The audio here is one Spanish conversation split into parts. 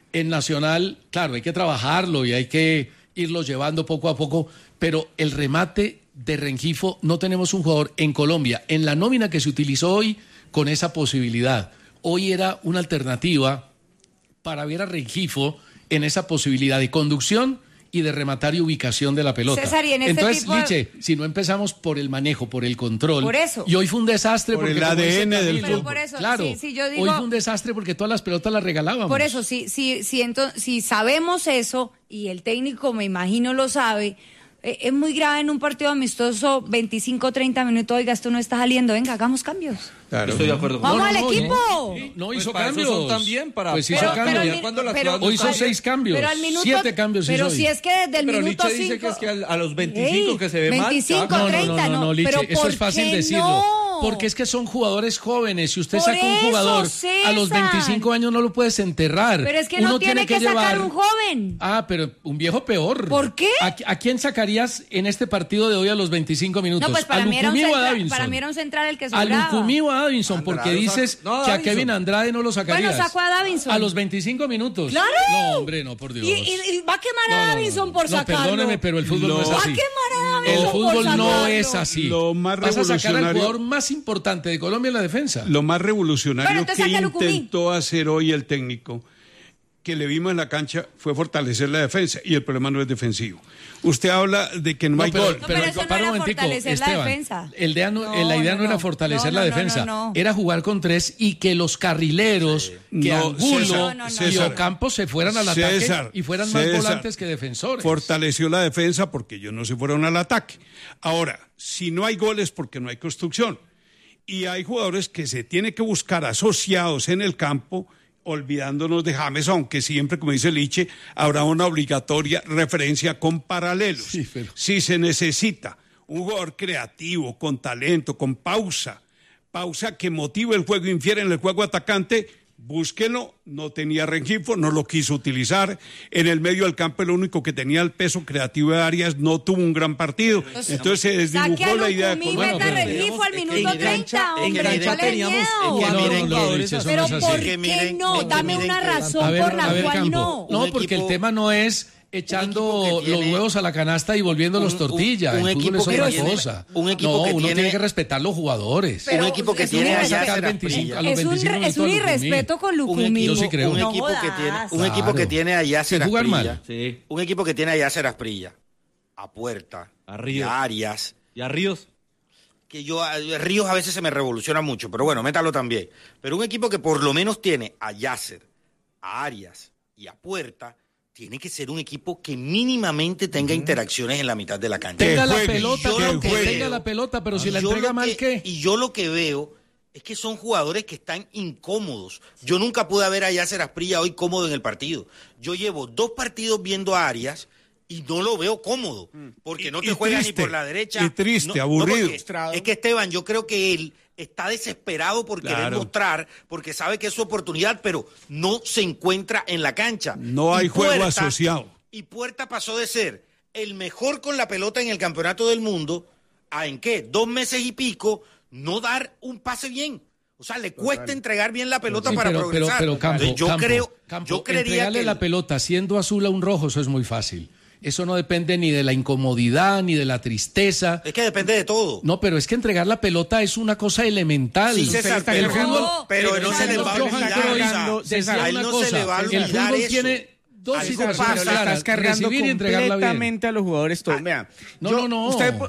En Nacional, claro, hay que trabajarlo y hay que irlo llevando poco a poco, pero el remate de Rengifo, no tenemos un jugador en Colombia, en la nómina que se utilizó hoy, con esa posibilidad. Hoy era una alternativa para ver a Rengifo en esa posibilidad de conducción y de rematar y ubicación de la pelota. César, y en este entonces, tipo de... Liche, si no empezamos por el manejo, por el control, por eso. y hoy fue un desastre por porque el ADN del Camilo, fútbol. Por eso, claro, sí, yo digo, hoy fue un desastre porque todas las pelotas las regalábamos. por eso, si sabemos eso, y el técnico me imagino lo sabe, es muy grave en un partido amistoso, 25, 30 minutos, oiga, esto no está saliendo, venga, hagamos cambios. Claro. Estoy de acuerdo. ¡Vamos al equipo! No hizo para cambios. Eso son también para... Pues hizo cambios. Hoy son 6 cambios. Pero al minuto, 7 cambios hizo pero hoy. si es que desde el pero minuto 5... Nietzsche dice que es que a los 25 que se ve 25, mal. 30, no, Liche, pero eso es fácil ¿por qué decirlo. no? Porque es que son jugadores jóvenes. Si usted Por saca un eso, jugador César. a los 25 años no lo puedes enterrar. Pero es que Uno no tiene que sacar llevar... un joven. Ah, pero un viejo peor. ¿Por qué? ¿A quién sacarías en este partido de hoy a los 25 minutos? No, pues para ¿A mí, era un Lucumí o a central, Davinson? para mí era un central el que ¿A sobraba. Lucumí o a Davinson? Porque dices No, que a Davinson. Kevin Andrade no lo sacarías. Bueno, sacó a Davinson. A los 25 minutos. ¡Claro! No, hombre, no, por Dios. Y va a quemar a Davinson por sacarlo. No, perdóneme, pero el fútbol no es Va a así. quemar a Davinson El por fútbol no sacarlo. es así. Lo más Vas a sacar al revolucionario- jugador más importante de Colombia en la defensa. Lo más Bueno, revolucionario entonces que saca Lucumí. intentó hacer hoy el técnico, que le vimos en la cancha, fue fortalecer la defensa, y el problema no es defensivo. Usted habla de que no hay gol. No, pero eso no para era un momentico, fortalecer la Esteban, defensa. la idea no era fortalecer la defensa, no. era jugar con 3 y que los carrileros, que No, Angulo César, y César. Ocampo se fueran al César, ataque y fueran más César. volantes que defensores. Fortaleció la defensa porque ellos no se fueron al ataque. Ahora, si no hay goles porque no hay construcción. Y hay jugadores que se tienen que buscar asociados en el campo, olvidándonos de James, aunque siempre, como dice Liche, habrá una obligatoria referencia con paralelos. Sí, pero... Si se necesita un jugador creativo, con talento, con pausa que motive el juego, infiere en el juego atacante, búsquenlo. No tenía Rengifo, no lo quiso utilizar. En el medio del campo, el único que tenía el peso creativo de Arias no tuvo un gran partido. Entonces se desdibujó la idea de Lucumí, Colombia. meta Rengifo al minuto 30, hombre, ¿cuál es miedo? Pero ¿por qué no? Dame una razón por la cual Campo. no. No, porque el tema no es echando los huevos a la canasta y volviéndolos tortilla. El fútbol es otra cosa. No, uno tiene que respetar los jugadores. Pero un equipo que es tiene un a Yasser sacar 25 a los Es un 25 minutos a Lucumí. irrespeto con Lucumí. Yo sí creo. Un No equipo jodas. que tiene, un Claro. equipo que tiene a Yasser Sin jugar Asprilla. mal. Sí. Un equipo que tiene a Yasser Asprilla, a Puerta, A Ríos. a Arias. ¿Y a Ríos? Que Ríos a veces se me revoluciona mucho, pero bueno, métalo también. Pero un equipo que por lo menos tiene a Yasser, a Arias y a Puerta, tiene que ser un equipo que mínimamente tenga interacciones en la mitad de la cancha. Tenga la juegue, pelota, yo pero lo que que tenga veo- la pelota, pero si la Yo entrega lo mal, que- ¿qué? Y yo lo que veo es que son jugadores que están incómodos. Yo nunca pude ver a Yasser Asprilla hoy cómodo en el partido. Yo llevo 2 partidos viendo a Arias y no lo veo cómodo, porque no te Y juega ni triste, por la derecha. y triste, aburrido. Porque es que Esteban, yo creo que él está desesperado por querer Claro. mostrar, porque sabe que es su oportunidad, pero no se encuentra en la cancha. No hay juego asociado. Y Puerta pasó de ser el mejor con la pelota en el campeonato del mundo a, ¿en qué? 2 meses y pico, no dar un pase bien. O sea, le cuesta entregar bien la pelota Sí, para progresar. pero Campo, Entonces, yo creería entregarle que la pelota siendo azul a un rojo, eso es muy fácil. Eso no depende ni de la incomodidad, ni de la tristeza. es que depende de todo. No, pero es que entregar la pelota es una cosa elemental. Sí, César, el pero fútbol, pero no se le va a Johan olvidar, Cruyff César, decía a él una no se le va a cosa, el olvidar fútbol eso. tiene dos Algo situaciones pasa, Pero le claras, estás cargando recibir y entregarla bien. completamente a los jugadores todo. Vea, No.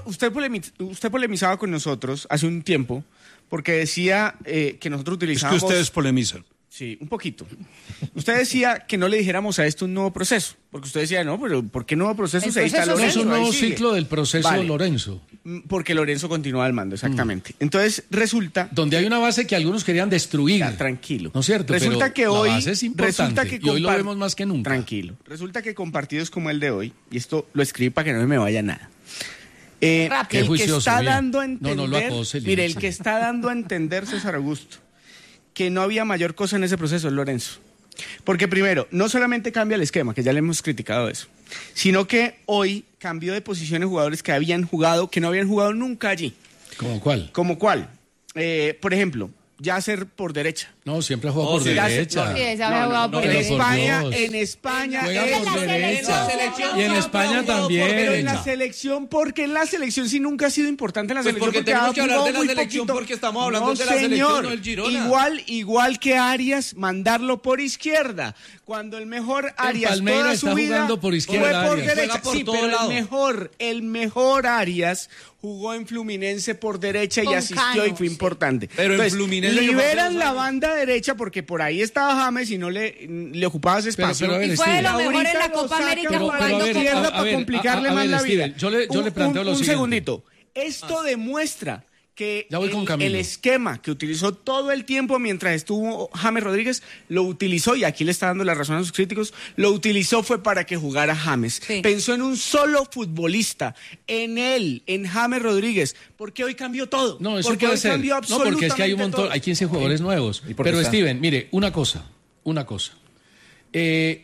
Usted polemizaba con nosotros hace un tiempo porque decía que nosotros Es que utilizábamos... ustedes polemizan. Sí, un poquito. Usted decía que no le dijéramos a esto un nuevo proceso, porque usted decía, no, pero ¿por qué nuevo proceso? El Se está proceso No, es Lorenzo, un nuevo ahí sigue. ciclo del proceso Vale. Lorenzo, Porque Lorenzo continúa al mando, exactamente. Entonces, resulta... donde hay una base que algunos querían destruir. Ya, tranquilo. ¿No es cierto? Resulta Pero que hoy... la base es importante resulta que y hoy lo compar- vemos más que nunca. Tranquilo. Resulta que con partidos como el de hoy, y esto lo escribí para que no me vaya nada, Rápido. Qué el que juicioso, está bien. dando a entender... No lo acose, mire, Lili. el que está dando a entender, César Augusto, que no había mayor cosa en ese proceso es Lorenzo. Porque primero, no solamente cambia el esquema, que ya le hemos criticado eso, sino que hoy cambió de posiciones jugadores que habían jugado, que no habían jugado nunca allí. ¿Cómo cuál? ¿Como cuál? Por ejemplo, Yasser por derecha. No, siempre juega por sí, derecha. Sí, esa había jugado por En derecha. España Juega es- por derecha. selección Y en España también. Pero en la selección, porque en la selección sí nunca ha sido importante en la Pues selección. porque tenemos ha que hablar jugado de la muy selección poquito. porque estamos hablando de la selección, señor. no del Girona. Igual que Arias, mandarlo por izquierda. Cuando el mejor Arias Palmeiras toda su está vida jugando por izquierda, fue por Arias. derecha. Juega por Sí, todo pero lado. el mejor Arias jugó en Fluminense por derecha y Con asistió Cano, y fue sí. importante. Pero en Entonces, Fluminense yo liberan pasé 2 la años. banda derecha porque por ahí estaba James y no le ocupaba ese espacio. pero a ver, Y fue de lo Steven. mejor en la Ahorita lo Copa sacan América por jugando la a ver, izquierda a para ver, complicarle a más ver, la vida. Steven, yo le planteo lo un siguiente. segundito. Esto demuestra que Ya voy con Camilo. el esquema que utilizó todo el tiempo mientras estuvo James Rodríguez, lo utilizó, y aquí le está dando la razón a sus críticos, lo utilizó fue para que jugara James. Sí. Pensó en un solo futbolista, en James Rodríguez, porque hoy cambió todo. No, eso porque puede hoy ser. cambió No, porque es que hay un absolutamente montón, todo. hay 15 jugadores nuevos. ¿Y por qué Pero está? Steven, mire, una cosa. En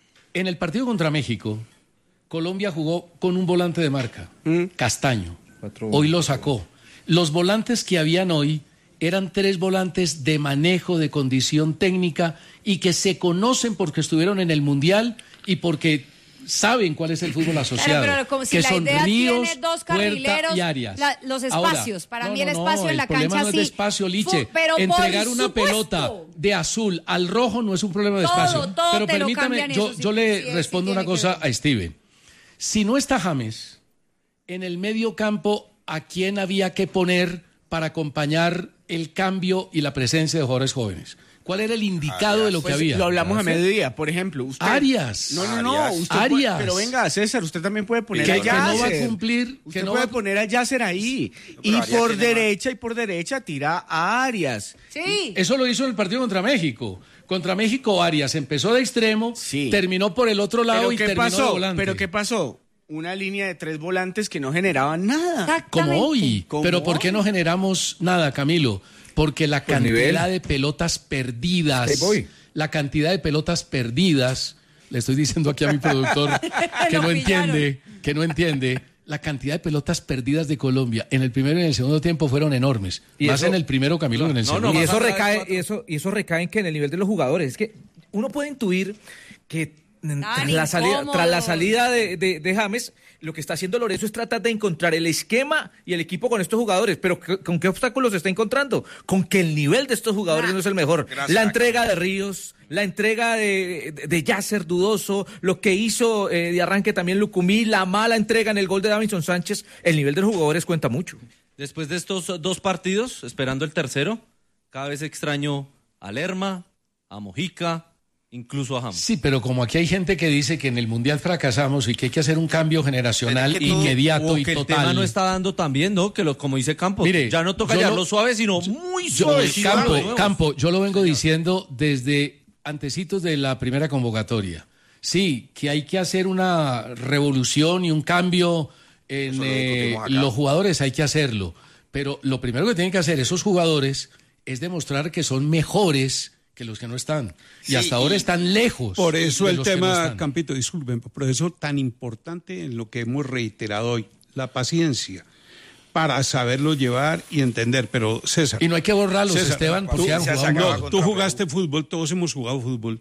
el partido contra México, Colombia jugó con un volante de marca, Castaño. 4-1. Hoy lo sacó. Los volantes que habían hoy eran 3 volantes de manejo, de condición técnica y que se conocen porque estuvieron en el Mundial y porque saben cuál es el fútbol asociado. Claro, pero como si que la son idea Ríos, tiene dos Puerta carrileros, y Arias. los Ahora, espacios. Para mí el espacio en la el problema cancha no es sí. de espacio, Liche. Pero por Entregar una supuesto. pelota de azul al rojo no es un problema de Todo, espacio. todo Pero te lo permítame, cambian yo, eso, sí, yo le sí, respondo sí una tiene que cosa ver. a Steven. Si no está James, en el medio campo, ¿a quién había que poner para acompañar el cambio y la presencia de jugadores jóvenes? ¿Cuál era el indicado de lo que Pues, había? lo hablamos a mediodía, por ejemplo. Usted, Arias. No. Arias. Usted Arias. pero venga, César, usted también puede poner Que a no va a Yasser. cumplir, Usted que no puede va a- poner a Yasser ahí. pero Y Arias por tiene derecha tira a Arias. Sí. Eso lo hizo en el partido contra México. Contra México, Arias empezó de extremo, Sí. terminó por el otro lado y terminó de volante. ¿Pero qué pasó? Una línea de 3 volantes que no generaban nada. Como Exactamente. hoy. Como Pero ¿por qué no generamos nada, Camilo? Porque la cantidad nivel. de pelotas perdidas, Ahí voy. la cantidad de pelotas perdidas, le estoy diciendo aquí a mi productor que Lo no pillaron. entiende, la cantidad de pelotas perdidas de Colombia en el primero y en el segundo tiempo fueron enormes. Y Más eso- en el primero, Camilo, que en el segundo. no, Y más eso allá de recae, cuatro. y eso recae en que en el nivel de los jugadores. Es que uno puede intuir que tras la salida de James, lo que está haciendo Lorenzo es tratar de encontrar el esquema y el equipo con estos jugadores. Pero ¿con qué obstáculos se está encontrando? Con que el nivel de estos jugadores no es el mejor. Gracias, La entrega de Ríos, la entrega de Yasser dudoso, lo que hizo de arranque también Lucumí, la mala entrega en el gol de Davinson Sánchez, el nivel de los jugadores cuenta mucho. Después de estos 2 partidos, esperando el tercero, cada vez extraño a Lerma, a Mojica, incluso a James. Sí, pero como aquí hay gente que dice que en el Mundial fracasamos y que hay que hacer un cambio generacional Pero es que todo- inmediato O y que el total. tema no está dando tan bien, ¿no? Que como dice Campos, Mire, ya no toca yo llevarlo no- suave, sino muy Yo, suave. Campo, yo lo vengo diciendo desde antecitos de la primera convocatoria. Sí, que hay que hacer una revolución y un cambio en Eso lo discutimos acá. los jugadores, hay que hacerlo. Pero lo primero que tienen que hacer esos jugadores es demostrar que son mejores que los que no están. Y Sí, hasta ahora y están lejos. Por eso de el los que no tema, están. Campito, disculpen, por eso tan importante en lo que hemos reiterado hoy, la paciencia, para saberlo llevar y entender. Pero César, Y no hay que borrarlos, César, Esteban, porque han se jugado acaba mal. con- tú contra jugaste fútbol, todos hemos jugado fútbol,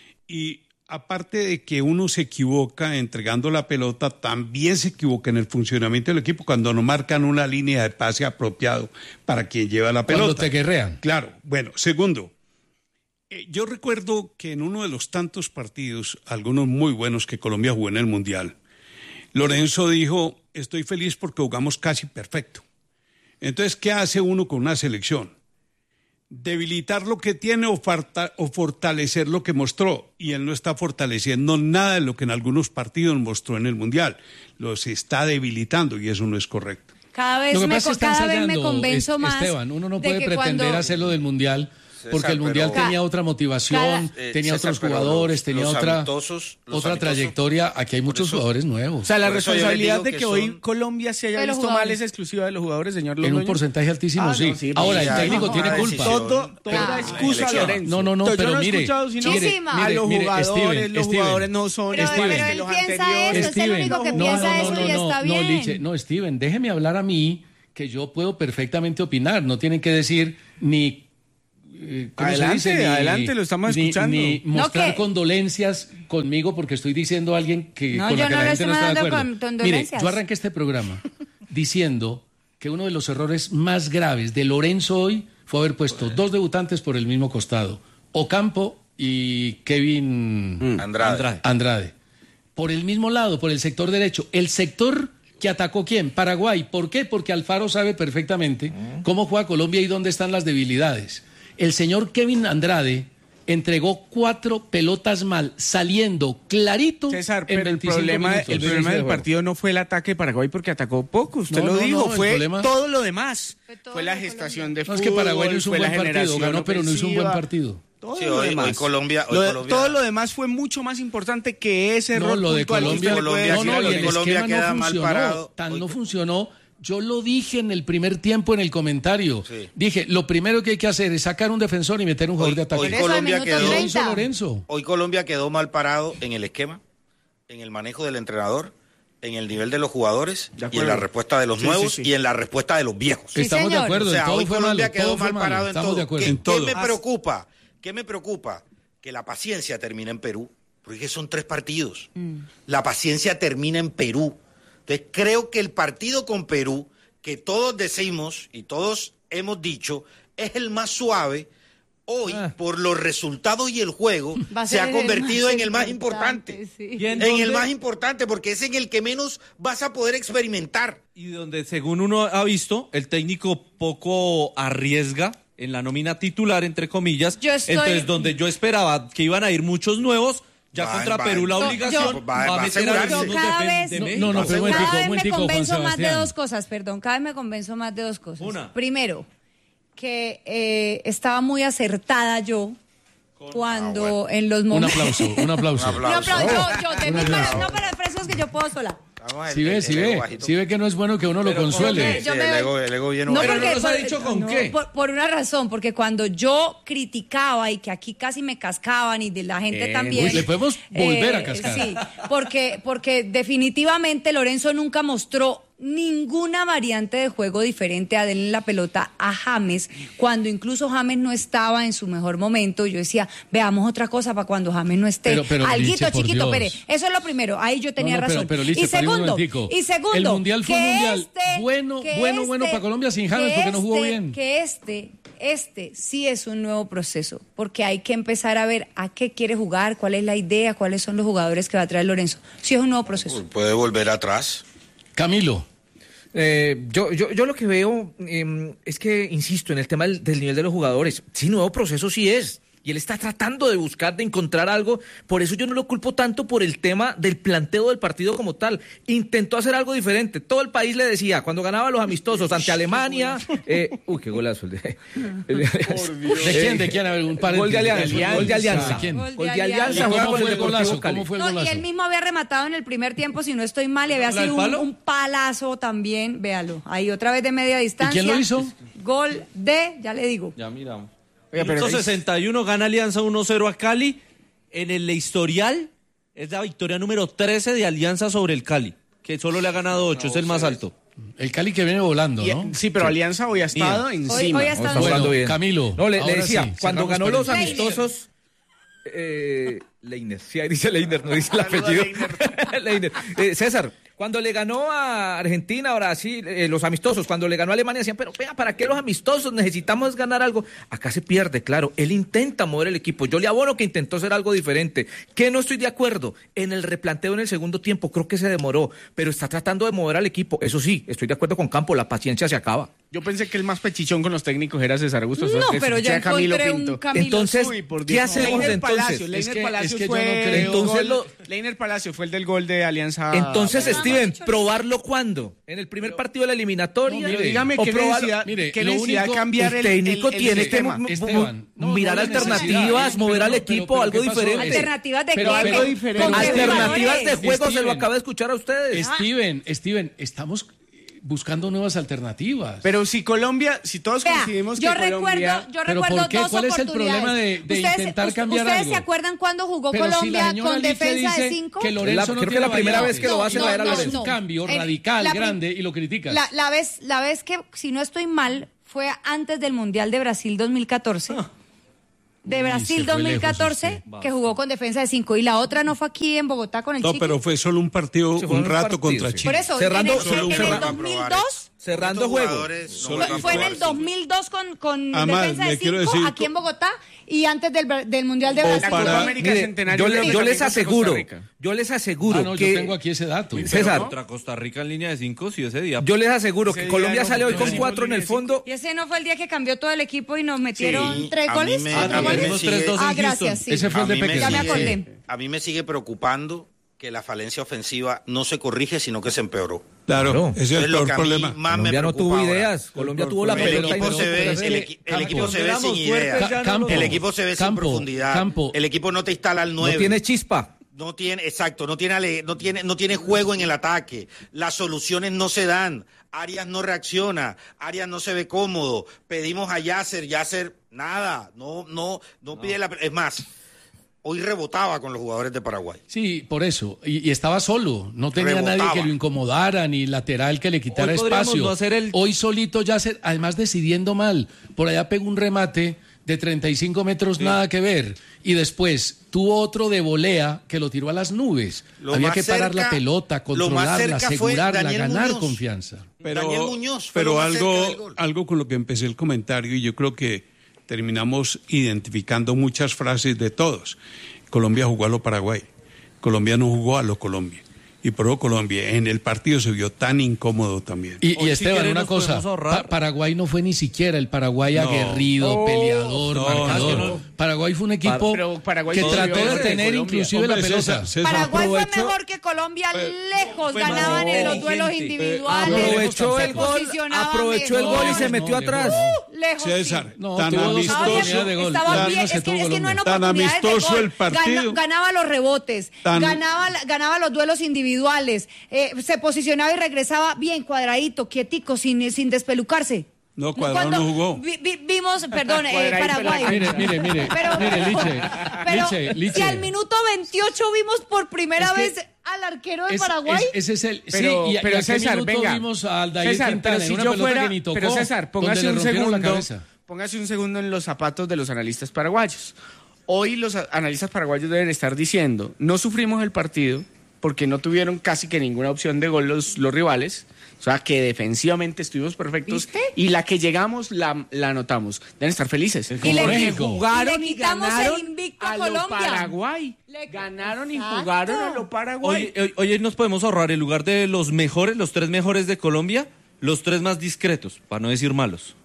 y aparte de que uno se equivoca entregando la pelota, también se equivoca en el funcionamiento del equipo cuando no marcan una línea de pase apropiado para quien lleva la pelota. Cuando te guerrean. Claro, bueno, segundo, yo recuerdo que en uno de los tantos partidos, algunos muy buenos que Colombia jugó en el Mundial, Lorenzo dijo, estoy feliz porque jugamos casi perfecto. Entonces, ¿qué hace uno con una selección? Debilitar lo que tiene o fortalecer lo que mostró. Y él no está fortaleciendo nada de lo que en algunos partidos mostró en el Mundial. Los está debilitando y eso no es correcto. Cada vez Lo que me, pasa es que está cada vez me ensayando, convenzo más. Esteban, uno no de puede que pretender cuando- hacerlo del Mundial, porque César, el Mundial pero- tenía otra motivación, tenía César, otros pero jugadores, los tenía otra amistosos- los otra amistosos- trayectoria. Aquí hay por muchos eso- jugadores nuevos. O sea, la Por eso yo responsabilidad les de digo que que hoy son- Colombia se haya de los visto mal jugadores. es exclusiva de los jugadores, señor En un Londoño. porcentaje altísimo, Ah, sí. no, sí, Ahora, pues el ya, técnico no, tiene ah, culpa. decisión. Toda excusa, elección. Lorenzo. No, Yo pero no he mire, escuchado sino Muchísima. a los mire, jugadores, los Steven, jugadores no son Pero, Steven. pero él los piensa anteriores. eso, es el único que no, piensa no, eso no, y no, está no, bien. Liche, no, Steven, déjeme hablar a mí, que yo puedo perfectamente opinar. No tienen que decir ni ¿cómo se Adelante, dice? adelante, lo estamos escuchando. Ni mostrar que- condolencias conmigo porque estoy diciendo a alguien que No, con yo la que no la le gente no estoy está de mandando acuerdo. condolencias. Mire, yo arranqué este programa diciendo que uno de los errores más graves de Lorenzo hoy fue haber puesto dos debutantes por el mismo costado, Ocampo y Kevin Andrade. Por el mismo lado, por el sector derecho. El sector que atacó ¿quién? Paraguay. ¿Por qué? Porque Alfaro sabe perfectamente cómo juega Colombia y dónde están las debilidades. El señor Kevin Andrade entregó 4 pelotas mal, saliendo clarito César, en pero el 25 problema minutos. del partido no fue el ataque de Paraguay porque atacó poco, usted No, lo no, dijo, no, el fue problema- todo lo demás. todo Fue la lo de gestación de No, fútbol, es que Paraguay no hizo un fue la buen partido, generación ganó, pero no hizo un buen ofensiva. partido. Todo Sí, lo hoy demás. Colombia- Todo lo demás fue mucho más importante que ese No, error lo de puntual que usted Colombia, le puede no, decir a no, y el Lorenzo. Colombia esquema queda no mal funcionó, parado. no funcionó. Yo lo dije en el primer tiempo en el comentario. Sí. Dije, lo primero que hay que hacer es sacar un defensor y meter un jugador de ataque. Hoy Por eso, Colombia al minuto quedó- Lo hizo 30. Lorenzo. Hoy Colombia quedó mal parado en el esquema, en el manejo del entrenador, en el nivel de los jugadores De y en acuerdo. la respuesta de los Sí, nuevos sí, sí. y en la respuesta de los viejos. Sí, Estamos de señor. acuerdo, O sea, en todo hoy fue Colombia malo, quedó todo fue mal malo, parado en estamos todo. de acuerdo. ¿Qué me preocupa? Que la paciencia termina en Perú, porque son 3 partidos. La paciencia termina en Perú. Entonces creo que el partido con Perú, que todos decimos y todos hemos dicho, es el más suave. Hoy, por los resultados y el juego, Va a se ha ser el convertido más en el más importante. sí. ¿Y En dónde? el más importante, porque es en el que menos vas a poder experimentar. Y donde, según uno ha visto, el técnico poco arriesga en la nómina titular, entre comillas. Yo estoy- Entonces, donde yo esperaba que iban a ir muchos nuevos, ya Va, contra va. Perú la Yo- obligación yo- va a a meter a los asegurarse. mismos Cada de vez- México. No, no, pero un Cada momentico, vez me Juan convenzo más de Sebastián. 2 cosas, perdón. Cada vez me convenzo más de 2 cosas. Una. Primero, que estaba muy acertada yo cuando en los Un momentos... aplauso, un aplauso. Un No, aplauso. pero yo de mí para, no para frescos que yo puedo sola. Vamos, Si ve, si ve, si ve que no es bueno que uno lo consuele. Yo Sí, me- el ego viene No, bajito. Pero no nos ha dicho con qué. Por una razón, porque cuando yo criticaba y que aquí casi me cascaban y de la gente también. Uy, le podemos volver a cascar. Sí, porque definitivamente Lorenzo nunca mostró ninguna variante de juego diferente a darle la pelota a James, cuando incluso James no estaba en su mejor momento. Yo decía, veamos otra cosa para cuando James no esté. Pero, Alguito Liche, por chiquito, Dios. Pérez. Eso es lo primero, ahí yo tenía No, no, razón. pero, Liche, y pare un segundo, momentico. y El Mundial fue un que Mundial bueno para Colombia sin James, porque no jugó bien. Que este sí es un nuevo proceso, porque hay que empezar a ver a qué quiere jugar, cuál es la idea, cuáles son los jugadores que va a traer Lorenzo. Sí es un nuevo proceso. Puede volver atrás. Camilo. Yo lo que veo es que, insisto, en el tema del nivel de los jugadores, sí, nuevo proceso sí es. Y él está tratando de buscar, de encontrar algo. Por eso yo no lo culpo tanto por el tema del planteo del partido como tal. Intentó hacer algo diferente. Todo el país le decía, cuando ganaba los amistosos ante Alemania... uy, qué golazo. ¿De quién? ¿De quién? A ver, un par Gol de Alianza. Gol de Alianza. ¿De quién? Gol de ¿Y Alianza. cómo juega con fue el el golazo? Deportivo Cali. ¿Cómo fue el No, y golazo? él mismo había rematado en el primer tiempo, si no estoy mal, y había ¿La del sido palo? un palazo también, véalo. Ahí otra vez de media distancia. quién lo hizo? Gol de, ya le digo. Ya miramos. Oiga, pero Minuto es- 61, gana Alianza 1-0 a Cali. En el historial es la victoria número 13 de Alianza sobre el Cali, que solo le ha ganado 8, es el más alto. El Cali que viene volando, Y- ¿no? Sí, pero Alianza hoy ha estado encima. Hoy ha estado- Está jugando bien. Camilo. No, le ahora decía, sí, cuando cerramos ganó los paréntesis. amistosos... Leiner, sí, ahí dice Leiner, no dice el apellido. Leiner. César, cuando le ganó a Argentina, ahora sí, los amistosos, cuando le ganó a Alemania, decían, pero venga, ¿para qué los amistosos? Necesitamos ganar algo. Acá se pierde, claro. Él intenta mover el equipo. Yo le abono que intentó hacer algo diferente. Que no estoy de acuerdo en el replanteo en el segundo tiempo. Creo que se demoró, pero está tratando de mover al equipo. Eso sí, estoy de acuerdo con Campo. La paciencia se acaba. Yo pensé que el más pechichón con los técnicos era César Augusto. No, que pero escuché ya a Camilo encontré Pinto. un Camilo. Entonces, Uy, por ¿qué Dios. hacemos Leiner entonces? Palacio, Leiner es Palacio que yo fue no creo- Entonces Leiner Palacio fue el del gol de Alianza. Entonces, no, Steven, no, ¿probarlo cuándo? ¿En el primer partido de la eliminatoria? No, mire, Dígame ¿O qué probarlo? necesidad, Mire, qué lo necesidad único- cambiar el técnico tiene que esquema. Esteban, mirar la alternativas, necesidad, mover pero al no, equipo, pero algo ¿qué pasó? diferente. Alternativas de Pero qué? algo ¿Con diferente. qué Alternativas de jugadores? juego, se lo Steven. acabo de escuchar a ustedes. Steven, estamos buscando nuevas alternativas. Pero si Colombia, si todos Vea, coincidimos que yo Colombia... ¿Pero recuerdo por qué? dos ¿Cuál es el oportunidades. problema de Ustedes- intentar cambiar ¿Ustedes algo? se acuerdan cuando jugó Pero si la Colombia señora con Liche defensa dice de 5? que Lorenzo no Creo que tiene la primera variante. vez que lo hacen no, a ver a no, Lorenzo. Es un cambio El- radical, la prim- grande, y lo criticas. La vez que, si no estoy mal, fue antes del Mundial de Brasil 2014, de Brasil se fue 2014, lejos usted. que jugó con defensa de 5, y la otra no fue aquí en Bogotá con el No, Chiqui. pero fue solo un partido, Sí, fue un un rato partido, contra sí. Chile. Por eso, Cerrando- en el cerrando- 2002... Cerrando Estos juego. jugadores no Fue- van a Fue en jugar. el 2002 con Además, defensa de le quiero 5 decir- aquí en Bogotá y antes del Mundial de O Brasil. La para- Copa América Mire, Centenario. yo también les contra aseguro, Costa Rica. No, que yo tengo aquí ese dato. César, Contra Costa Rica en línea de 5, sí, ese día. yo les aseguro Ese que día Colombia no sale hoy funcionó. con 4 en el fondo. Y ese no fue el día que cambió todo el equipo y nos metieron Sí, 3 a mí goles. me- ¿Cuatro a mí me goles? sigue- 3-2 en Ah, Houston. gracias, sí. Ese fue el de Pequeño. Ya me sigue- acordé. a mí me sigue preocupando que la falencia ofensiva no se corrige, sino que se empeoró. Claro, Claro. ese es el lo peor que a mí problema. más me Colombia no preocupa tuvo ahora. ideas. Colombia tuvo la El pelota y equipo no se ve, pudo hacer. el equipo se ve éramos sin fuertes, idea. ya no Campo. El equipo se ve sin Campo, profundidad. Campo. El equipo no te instala al 9. No tiene chispa. No tiene, exacto, no tiene juego en el ataque. Las soluciones no se dan. Arias no reacciona. Arias no se ve cómodo. Pedimos a Yasser, nada. No pide la. Es más, hoy rebotaba con los jugadores de Paraguay. Sí, por eso. Y estaba solo. No tenía Rebotaba. nadie que lo incomodara, ni lateral que le quitara Hoy podríamos espacio. no hacer el- Hoy solito Yasser, además decidiendo mal. Por allá pegó un remate de 35 metros, nada que ver. Y después tuvo otro de volea que lo tiró a las nubes. Lo Había más que parar la cerca- pelota, lo más controlarla, cerca fue asegurarla, Daniel ganar Muñoz. confianza. Daniel Muñoz fue pero lo más cerca del gol. algo con lo que empecé el comentario, y yo creo que terminamos identificando muchas frases de todos. Colombia jugó a lo Paraguay. Colombia no jugó a lo Colombia. Y por eso Colombia en el partido se vio tan incómodo también. Y Hoy, si Esteban, quiere, una nos cosa, podemos ahorrar. Paraguay no fue ni siquiera el Paraguay aguerrido, peleador, no, marcador. no. Paraguay fue un equipo Pero Paraguay que no trató debió de de tener Colombia. inclusive la Hombre, pelota. César, Paraguay fue aprovechó- mejor que Colombia lejos, fue ganaban más en los duelos inteligente. individuales. Aprovechó se el gol, posicionaban aprovechó el mejor. gol y se metió atrás. Lejos, sí. César, No, tan tuvo dos amistoso. oportunidades de gol. Estaban Las bien, mismas que es que tuvo no en Colombia. Tan oportunidades de amistoso gol. el partido. Ganaba los rebotes, Tan- ganaba los duelos individuales, se posicionaba y regresaba bien cuadradito, quietico, sin despelucarse. No, Cuadrado Cuando no jugó. Vimos, perdón, Cuadradito Paraguay. en la Mire, Pero Liche. si al minuto 28 vimos por primera Es que vez al arquero de Es- Paraguay. ese es el. Pero, sí, pero ¿a qué César, minuto venga. vimos a Aldair César, Quintana pero en si una yo pelota fuera, que ni tocó, pero César, donde póngase le un rompieron la segundo, cabeza? póngase un segundo en los zapatos de los analistas paraguayos. Hoy los analistas paraguayos deben estar diciendo, no sufrimos el partido porque no tuvieron casi que ninguna opción de gol los rivales. O sea, que defensivamente estuvimos perfectos. ¿Viste? Y la que llegamos la anotamos. Deben estar felices. Es Y como le- México. Jugaron y le y quitamos ganaron el invicto a a lo Colombia. Paraguay. Ganaron y jugaron a lo Paraguay. Hoy nos podemos ahorrar en lugar de los mejores, los 3 mejores de Colombia, los 3 más discretos, para no decir malos.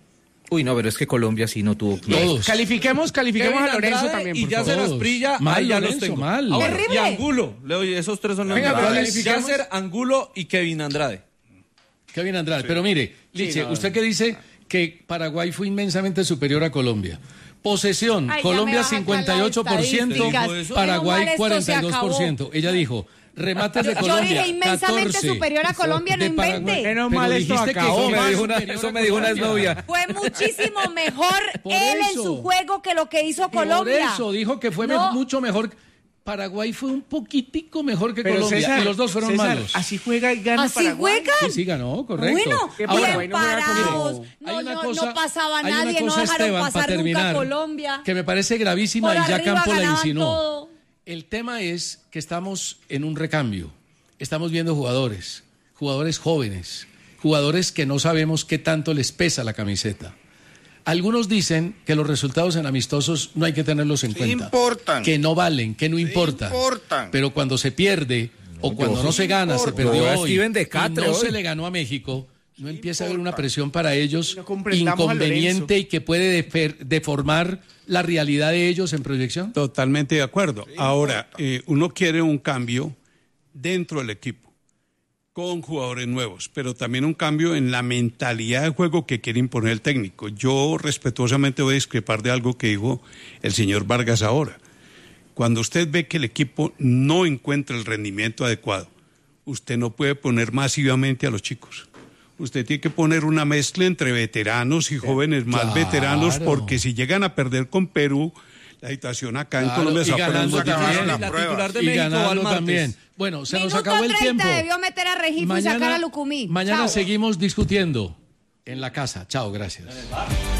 Uy, no, pero es que Colombia sí no tuvo. Todos. Califiquemos Kevin a Lorenzo Andrade también, y por Yasser favor. Asprilla, Mal, ahí ya Lorenzo, los tengo. mal. Bueno, Terrible. y Angulo, le doy, esos 3 son los Venga, mejores. pero califiquemos. Yasser, Angulo y Kevin Andrade. Kevin Andrade. Pero mire, Liche, usted que dice que Paraguay fue inmensamente superior a Colombia. Posesión, Ay, ya Colombia me baja acá la 58%, estadística. Paraguay Menos mal esto se 42%. Ella dijo, remates de Yo Colombia, dije inmensamente 14. superior a Colombia, no De Paraguay. invente. Menos Pero mal esto dijiste que acabó. fue más Eso superior me a dijo una Colombia. exnovia. Fue muchísimo mejor Por él en eso. su juego que lo que hizo Por Colombia. eso dijo que fue No. mucho mejor. Paraguay fue un poquitico mejor que Pero Colombia César, y los dos fueron César, malos. así juega y gana ¿Así Paraguay. juegan? Sí, ganó, correcto. Bueno, Que Ahora, Paraguay bien no juega como- parados. hay No, una no, cosa- no pasaba hay una nadie, no cosa, dejaron Esteban, para pasar nunca a terminar, Colombia. que me parece gravísima Por y ya arriba Campo la ganaban insinuó. todo. El tema es que estamos en un recambio. Estamos viendo jugadores jóvenes, jugadores que no sabemos qué tanto les pesa la camiseta. Algunos dicen que los resultados en amistosos no hay que tenerlos en Sí cuenta. importan. Que no valen, que no importan. importan. Pero cuando se pierde o cuando no se gana, se importa. perdió Yo a hoy Steven de y Catre no hoy. se le ganó a México, no empieza a haber una presión para ellos No comprendamos a inconveniente Lorenzo. y que puede deformar la realidad de ellos en proyección. Totalmente de acuerdo. Ahora, uno quiere un cambio dentro del equipo, con jugadores nuevos, pero también un cambio en la mentalidad de juego que quiere imponer el técnico. Yo respetuosamente voy a discrepar de algo que dijo el señor Vargas ahora. Cuando usted ve que el equipo no encuentra el rendimiento adecuado, usted no puede poner masivamente a los chicos. Usted tiene que poner una mezcla entre veteranos y jóvenes más Claro. veteranos, porque si llegan a perder con Perú, la situación acá en Claro, Colombia y se va a poner ganando muy también. difícil. La La prueba. titular de Y México va al ganando martes. también. Bueno, se nos Minuto acabó el 30 tiempo. debió meter a Regifo y sacar a Lucumí. Mañana Chao. seguimos discutiendo en la casa. Chao, gracias.